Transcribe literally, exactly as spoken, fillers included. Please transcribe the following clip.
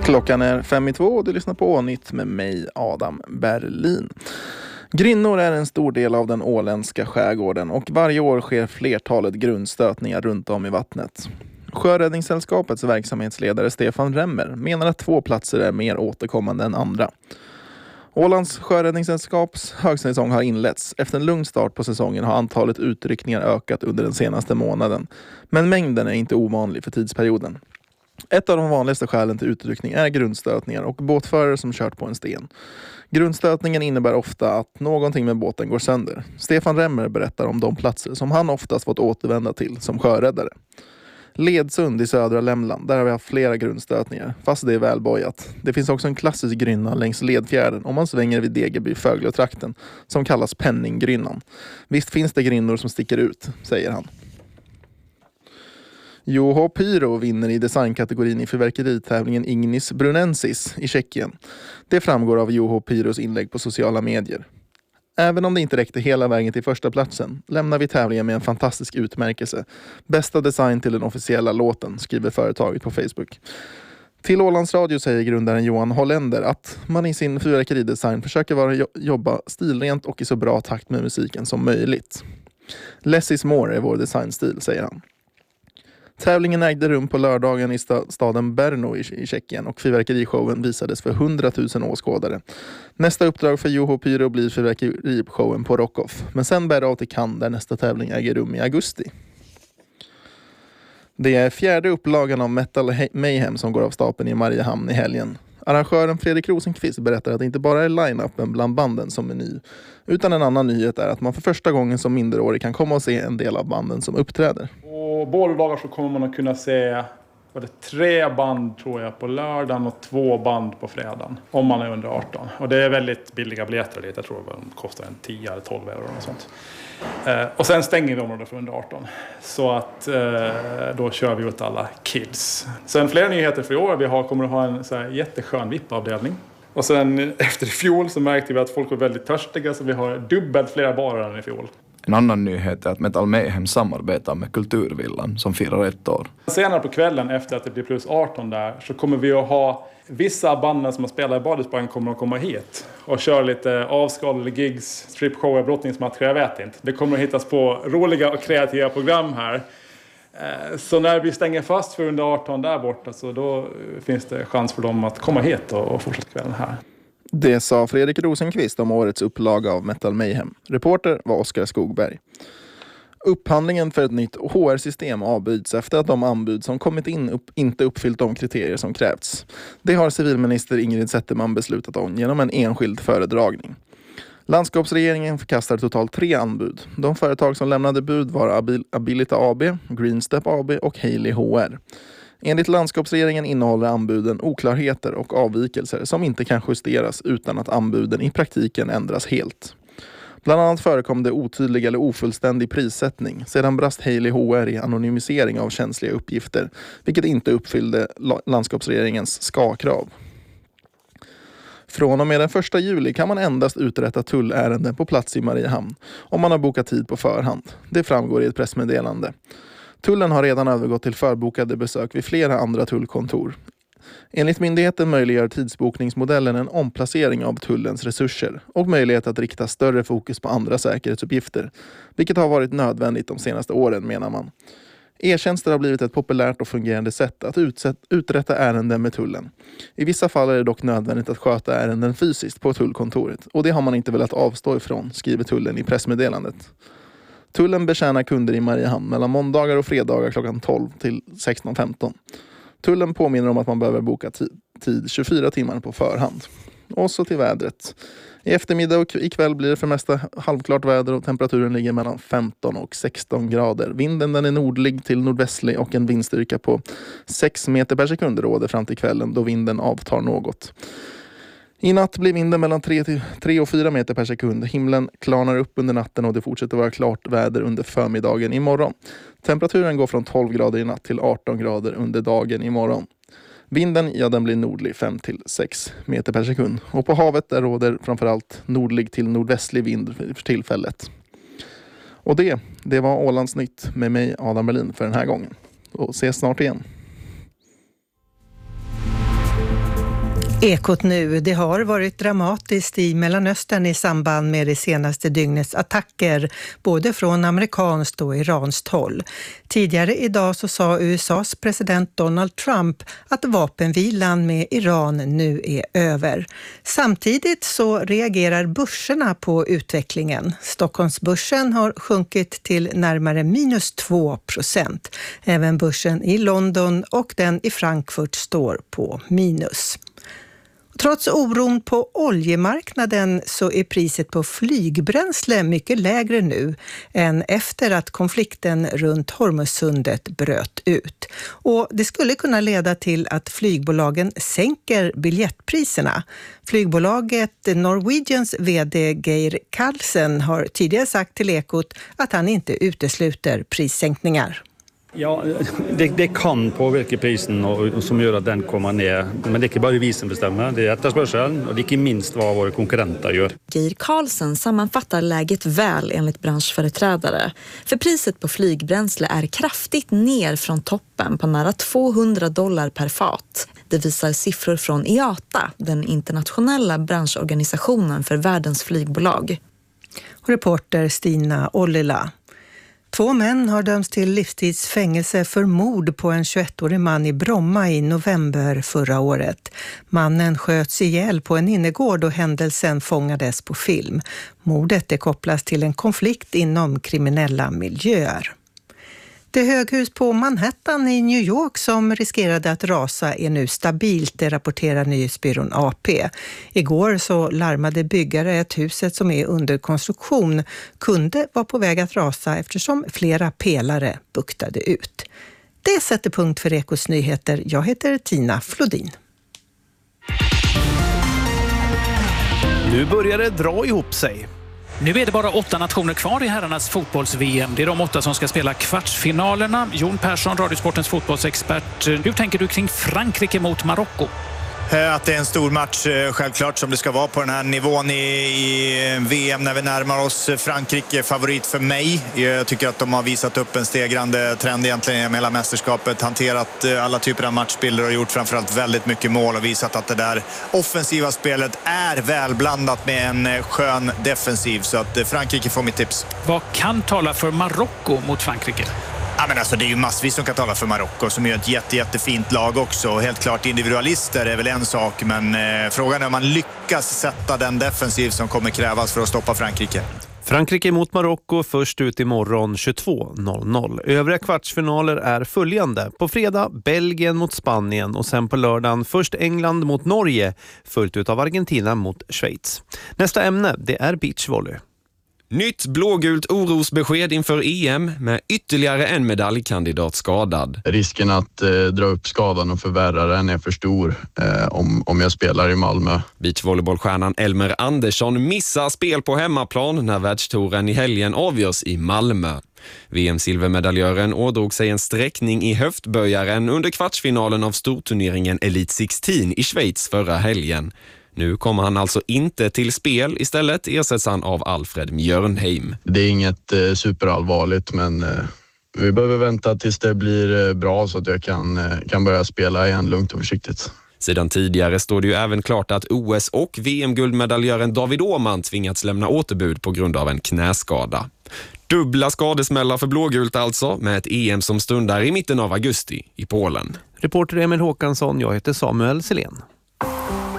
Klockan är fem i två och du lyssnar på Nytt med mig, Adam Berlin. Grynnor är en stor del av den åländska skärgården och varje år sker flertalet grundstötningar runt om i vattnet. Sjöräddningssällskapets verksamhetsledare Stefan Remmer menar att två platser är mer återkommande än andra. Ålands sjöräddningssällskaps högsäsong har inletts. Efter en lugn start på säsongen har antalet utryckningar ökat under den senaste månaden. Men mängden är inte ovanlig för tidsperioden. Ett av de vanligaste skälen till utryckning är grundstötningar och båtförare som kört på en sten. Grundstötningen innebär ofta att någonting med båten går sönder. Stefan Remmer berättar om de platser som han oftast fått återvända till som sjöräddare. Ledsund i södra Lämland, där har vi haft flera grundstötningar, fast det är välbojat. Det finns också en klassisk grynna längs Ledfjärden om man svänger vid Degerby Föglötrakten som kallas Penningrynnan. Visst finns det grynnor som sticker ut, säger han. Juho Pyro vinner i designkategorin i fyrverkeritävlingen Ignis Brunensis i Tjeckien. Det framgår av Juho Pyros inlägg på sociala medier. Även om det inte räckte hela vägen till första platsen lämnar vi tävlingen med en fantastisk utmärkelse. Bästa design till den officiella låten, skriver företaget på Facebook. Till Ålands Radio säger grundaren Johan Holländer att man i sin fyrverkeridesign försöker vara jobba stilrent och i så bra takt med musiken som möjligt. Less is more är vår designstil, säger han. Tävlingen ägde rum på lördagen i staden Brno i Tjeckien och fyrverkerishowen visades för hundratusen åskådare. Nästa uppdrag för Juho Pyro blir fyrverkerishowen på Rockoff, men sen bär det av till Cannes där nästa tävling äger rum i augusti. Det är fjärde upplagan av Metal Mayhem som går av stapeln i Mariehamn i helgen. Arrangören Fredrik Rosenqvist berättar att det inte bara är line-upen bland banden som är ny, utan en annan nyhet är att man för första gången som minderårig kan komma och se en del av banden som uppträder. På båda dagar så kommer man att kunna se var det tre band tror jag på lördagen och två band på fredagen om man är under arton. Och det är väldigt billiga biljetter dit, jag tror de kostar en tio eller tolv euro och sånt. Eh, och sen stänger vi området för under arton. Så att eh, då kör vi ut alla kids. Sen fler nyheter för i år. Vi har, kommer att ha en så här jätteskön V I P-avdelning. Och sen efter i fjol så märkte vi att folk var väldigt törstiga så vi har dubbelt flera barer än i fjol. En annan nyhet är att Metal Mayhem samarbetar med Kulturvillan som firar ett år. Senare på kvällen efter att det blir plus arton där så kommer vi att ha vissa banden som har spelat i Badhusbanken kommer att komma hit och köra lite avskalade gigs, stripshower, brottningsmatcher, jag vet inte. Det kommer att hittas på roliga och kreativa program här. Så när vi stänger fast för under arton där borta så då finns det chans för dem att komma hit och fortsätta kvällen här. Det sa Fredrik Rosenqvist om årets upplaga av Metal Mayhem. Reporter var Oskar Skogberg. Upphandlingen för ett nytt H R-system avbyts efter att de anbud som kommit in upp, inte uppfyllt de kriterier som krävts. Det har civilminister Ingrid Zetterman beslutat om genom en enskild föredragning. Landskapsregeringen förkastar totalt tre anbud. De företag som lämnade bud var Abil- Abilita A B, Greenstep A B och Haley H R. Enligt landskapsregeringen innehåller anbuden oklarheter och avvikelser som inte kan justeras utan att anbuden i praktiken ändras helt. Bland annat förekom det otydlig eller ofullständig prissättning. Sedan brast Haley H R i anonymisering av känsliga uppgifter, vilket inte uppfyllde landskapsregeringens ska-krav. Från och med den första juli kan man endast uträtta tullärenden på plats i Mariehamn om man har bokat tid på förhand. Det framgår i ett pressmeddelande. Tullen har redan övergått till förbokade besök vid flera andra tullkontor. Enligt myndigheten möjliggör tidsbokningsmodellen en omplacering av tullens resurser och möjlighet att rikta större fokus på andra säkerhetsuppgifter, vilket har varit nödvändigt de senaste åren, menar man. E-tjänster har blivit ett populärt och fungerande sätt att uträtta ärenden med tullen. I vissa fall är det dock nödvändigt att sköta ärenden fysiskt på tullkontoret och det har man inte velat avstå ifrån, skriver tullen i pressmeddelandet. Tullen betjänar kunder i Mariehamn mellan måndagar och fredagar klockan tolv till sexton femton. Tullen påminner om att man behöver boka tid tjugofyra timmar på förhand. Och så till vädret. I eftermiddag och ikväll blir det för mesta halvklart väder och temperaturen ligger mellan femton och sexton grader. Vinden den är nordlig till nordvästlig och en vindstyrka på sex meter per sekund råder fram till kvällen då vinden avtar något. I natt blir vinden mellan tre och fyra meter per sekund. Himlen klarnar upp under natten och det fortsätter vara klart väder under förmiddagen imorgon. Temperaturen går från tolv grader i natt till arton grader under dagen imorgon. Vinden, ja, den blir nordlig fem till sex meter per sekund. Och på havet där råder framförallt nordlig till nordvästlig vind för tillfället. Och det, det var Ålands nytt med mig, Adam Berlin, för den här gången. Och ses snart igen. Ekot nu. Det har varit dramatiskt i Mellanöstern i samband med det senaste dygnets attacker, både från amerikanskt och iranskt håll. Tidigare idag så sa U S A:s president Donald Trump att vapenvilan med Iran nu är över. Samtidigt så reagerar börserna på utvecklingen. Stockholmsbörsen har sjunkit till närmare minus två procent. Även börsen i London och den i Frankfurt står på minus. Trots oron på oljemarknaden så är priset på flygbränsle mycket lägre nu än efter att konflikten runt Hormuzsundet bröt ut. Och det skulle kunna leda till att flygbolagen sänker biljettpriserna. Flygbolaget Norwegians vd Geir Karlsen har tidigare sagt till Ekot att han inte utesluter prissänkningar. Ja, det, det kan påverka prisen och, och som gör att den kommer ner. Men det är inte bara vi som bestämmer, det är efterspörsel och det är inte minst vad våra konkurrenter gör. Geir Karlsen sammanfattar läget väl enligt branschföreträdare. För priset på flygbränsle är kraftigt ner från toppen på nära tvåhundra dollar per fat. Det visar siffror från I A T A, den internationella branschorganisationen för världens flygbolag. Reporter Stina Ollila. Två män har dömts till livstidsfängelse för mord på en tjugoettårig man i Bromma i november förra året. Mannen sköts ihjäl på en innergård och händelsen fångades på film. Mordet är kopplas till en konflikt inom kriminella miljöer. Det höghus på Manhattan i New York som riskerade att rasa är nu stabilt, det rapporterar nyhetsbyrån A P. Igår så larmade byggare att huset som är under konstruktion kunde vara på väg att rasa eftersom flera pelare buktade ut. Det sätter punkt för Ekots nyheter. Jag heter Tina Flodin. Nu börjar det dra ihop sig. Nu är det bara åtta nationer kvar i herrarnas fotbolls-V M. Det är de åtta som ska spela kvartsfinalerna. Jon Persson, Radiosportens fotbollsexpert. Hur tänker du kring Frankrike mot Marocko? Att det är en stor match, självklart, som det ska vara på den här nivån i, i V M när vi närmar oss. Frankrike är favorit för mig. Jag tycker att de har visat upp en stegrande trend egentligen i hela mästerskapet. Hanterat alla typer av matchbilder och gjort framförallt väldigt mycket mål och visat att det där offensiva spelet är välblandat med en skön defensiv. Så att Frankrike får mitt tips. Vad kan tala för Marocko mot Frankrike? Ja, men alltså, det är ju massvis som kan tala för Marocko som är ett jätte, jättefint lag också. Helt klart individualister är väl en sak, men eh, frågan är om man lyckas sätta den defensiv som kommer krävas för att stoppa Frankrike. Frankrike mot Marocko först ut imorgon tjugotvå noll noll. Övriga kvartsfinaler är följande. På fredag Belgien mot Spanien och sen på lördagen först England mot Norge, följt ut av Argentina mot Schweiz. Nästa ämne, det är beachvolley. Nytt blågult orosbesked inför E M med ytterligare en medaljkandidat skadad. Risken att eh, dra upp skadan och förvärra den är för stor eh, om, om jag spelar i Malmö. Beachvolleybollstjärnan Elmer Andersson missar spel på hemmaplan när världstouren i helgen avgörs i Malmö. V M-silvermedaljören ådrog sig en sträckning i höftböjaren under kvartsfinalen av storturneringen Elite sexton i Schweiz förra helgen. Nu kommer han alltså inte till spel, istället ersätts han av Alfred Mjörnheim. Det är inget eh, superallvarligt, men eh, vi behöver vänta tills det blir eh, bra så att jag kan, eh, kan börja spela igen lugnt och försiktigt. Sedan tidigare står det ju även klart att O S- och V M-guldmedaljören David Åhman tvingats lämna återbud på grund av en knäskada. Dubbla skadesmällar för blågult alltså, med ett E M som stundar i mitten av augusti i Polen. Reporter Emil Håkansson, jag heter Samuel Selén.